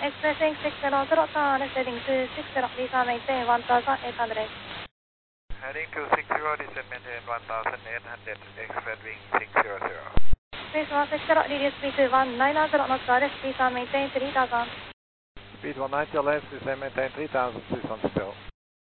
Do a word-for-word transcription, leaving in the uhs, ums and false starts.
Expressing six zero zero, turn, heading to six zero, visa maintain one thousand eight hundred. Heading to six zero, descent maintain one thousand eight hundred, expect wing six zero zero. Space one six zero, reduce speed to one nine zero knots, rest, visa maintain three thousand. Speed one ninety left, descent maintain three thousand, please on still.